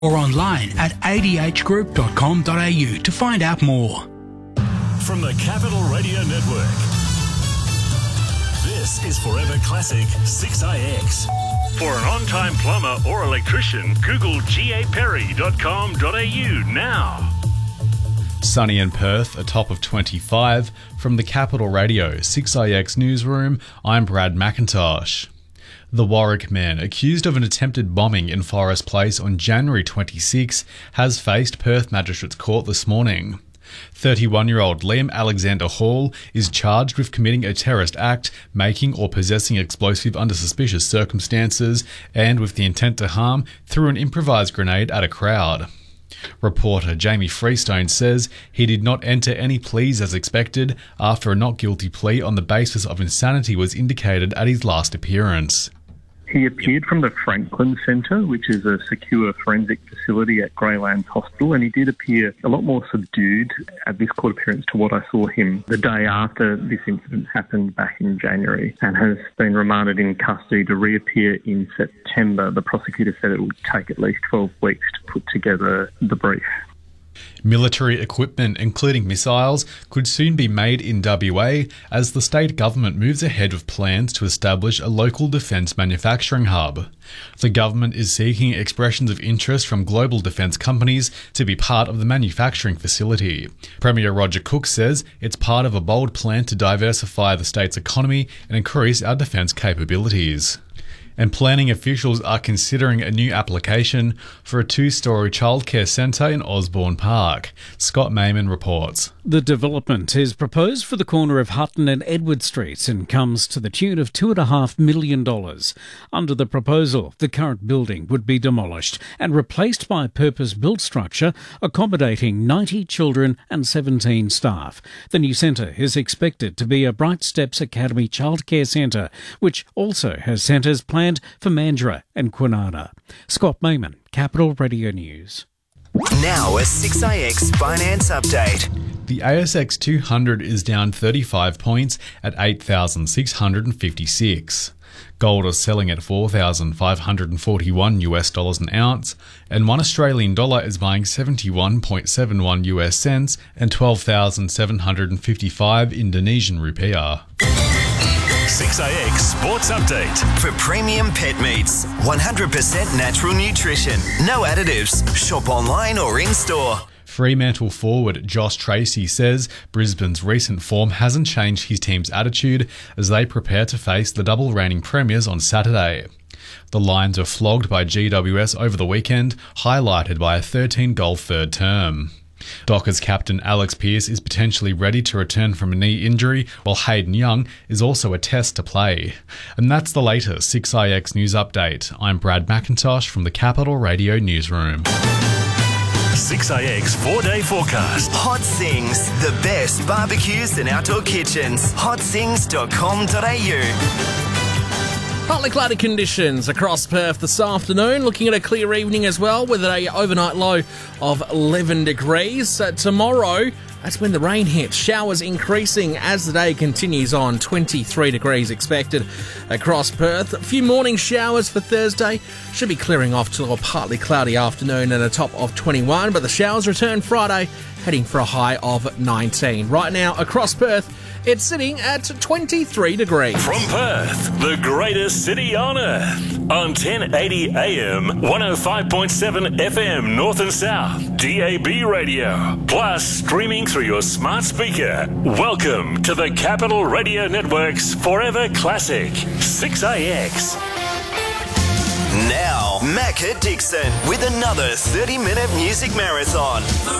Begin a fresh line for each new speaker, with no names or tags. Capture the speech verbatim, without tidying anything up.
or online at a d h group dot com dot a u to find out more.
From the Capital Radio Network, this is Forever Classic six I X. For an on-time plumber or electrician, Google g a perry dot com dot a u now.
Sunny in Perth, a top of twenty-five. From the Capital Radio six I X newsroom, I'm Brad McIntosh. The Warwick man, accused of an attempted bombing in Forest Place on January twenty-sixth, has faced Perth Magistrates Court this morning. thirty-one-year-old Liam Alexander Hall is charged with committing a terrorist act, making or possessing explosive under suspicious circumstances, and with the intent to harm through an improvised grenade at a crowd. Reporter Jamie Freestone says he did not enter any pleas as expected after a not guilty plea on the basis of insanity was indicated at his last appearance.
He appeared from the Franklin Centre, which is a secure forensic facility at Greylands Hospital, and he did appear a lot more subdued at this court appearance to what I saw him the day after this incident happened back in January, and has been remanded in custody to reappear in September. The prosecutor said it would take at least twelve weeks to put together the brief.
Military equipment, including missiles, could soon be made in W A as the state government moves ahead with plans to establish a local defence manufacturing hub. The government is seeking expressions of interest from global defence companies to be part of the manufacturing facility. Premier Roger Cook says it's part of a bold plan to diversify the state's economy and increase our defence capabilities. And planning officials are considering a new application for a two-storey childcare centre in Osborne Park. Scott Mayman reports.
The development is proposed for the corner of Hutton and Edward Streets and comes to the tune of two point five million dollars. Under the proposal, the current building would be demolished and replaced by a purpose-built structure accommodating ninety children and seventeen staff. The new centre is expected to be a Bright Steps Academy childcare centre, which also has centres planned for Mandurah and Kwinana. Scott Mayman, Capital Radio News.
Now a six I X finance update.
The A S X two hundred is down thirty-five points at eight thousand six hundred fifty-six. Gold is selling at four thousand five hundred forty-one US dollars an ounce, and one Australian dollar is buying seventy-one point seven one US cents and twelve thousand seven hundred fifty-five Indonesian rupiah.
six I X Sports Update.
For premium pet meats, one hundred percent natural nutrition, no additives. Shop online or in-store.
Fremantle forward Josh Tracy says Brisbane's recent form hasn't changed his team's attitude as they prepare to face the double reigning premiers on Saturday. The Lions were flogged by G W S over the weekend, highlighted by a thirteen-goal third term. Dockers captain Alex Pearce is potentially ready to return from a knee injury, while Hayden Young is also a test to play. And that's the latest six I X News Update. I'm Brad McIntosh from the Capital Radio Newsroom.
six I X four-day forecast.
Hot Sings, the best barbecues and outdoor kitchens. hot sings dot com dot a u.
Partly cloudy conditions across Perth this afternoon. Looking at a clear evening as well with an overnight low of eleven degrees. Uh, tomorrow, that's when the rain hits. Showers increasing as the day continues on. twenty-three degrees expected across Perth. A few morning showers for Thursday. Should be clearing off to a partly cloudy afternoon and a top of twenty-one. But the showers return Friday, heading for a high of nineteen. Right now across Perth, it's sitting at twenty-three degrees.
From Perth, the greatest city on earth. On ten eighty A M, one oh five point seven F M North and South, D A B radio. Plus streaming through your smart speaker. Welcome to the Capital Radio Network's Forever Classic six I X.
Now, Macca Dixon with another thirty-minute music marathon.